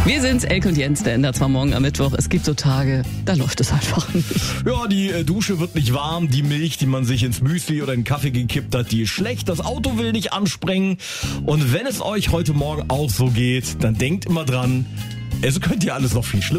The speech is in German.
Wir sind's, Elke und Jens, der ändert zwar morgen am Mittwoch. Es gibt so Tage, da läuft es einfach nicht. Ja, die Dusche wird nicht warm, die Milch, die man sich ins Müsli oder in den Kaffee gekippt hat, die ist schlecht, das Auto will nicht anspringen. Und wenn es euch heute Morgen auch so geht, dann denkt immer dran, es könnte ja alles noch viel schlimmer